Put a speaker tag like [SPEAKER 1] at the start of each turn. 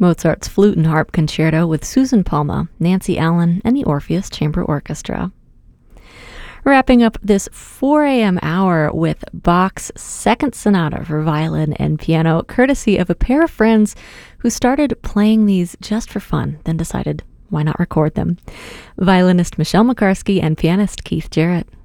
[SPEAKER 1] Mozart's Flute and Harp Concerto with Susan Palma, Nancy Allen, and the Orpheus Chamber Orchestra. Wrapping up this 4 a.m. hour with Bach's Second Sonata for violin and piano, courtesy of a pair of friends who started playing these just for fun, then decided, why not record them? Violinist Michelle Makarsky and pianist Keith Jarrett.